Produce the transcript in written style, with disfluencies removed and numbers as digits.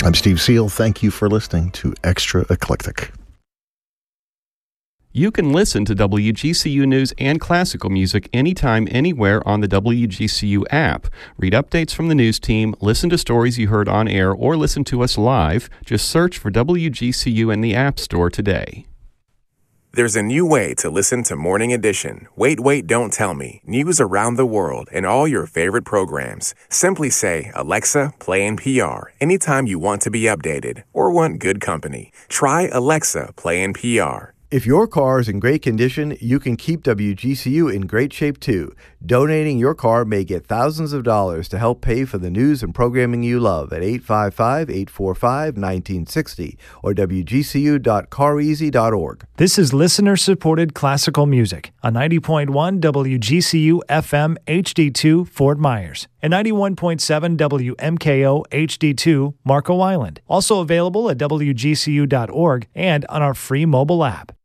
I'm Steve Seal. Thank you for listening to Extra Eclectic. You can listen to WGCU news and classical music anytime, anywhere on the WGCU app. Read updates from the news team, listen to stories you heard on air, or listen to us live. Just search for WGCU in the App Store today. There's a new way to listen to Morning Edition. Wait, Wait, Don't Tell Me. News around the world and all your favorite programs. Simply say, Alexa, play NPR anytime you want to be updated or want good company. Try Alexa, play NPR. If your car is in great condition, you can keep WGCU in great shape too. Donating your car may get thousands of dollars to help pay for the news and programming you love at 855-845-1960 or wgcu.careasy.org. This is listener-supported classical music on 90.1 WGCU FM HD2 Fort Myers and 91.7 WMKO HD2 Marco Island. Also available at wgcu.org and on our free mobile app.